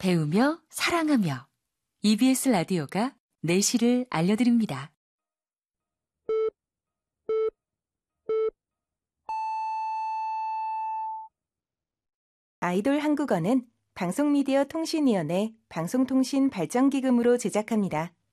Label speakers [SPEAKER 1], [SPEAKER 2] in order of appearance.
[SPEAKER 1] 배우며 사랑하며 EBS 라디오가 내실을 알려드립니다.
[SPEAKER 2] 아이돌 한국어는 방송미디어 통신위원회 방송통신발전기금으로 제작합니다.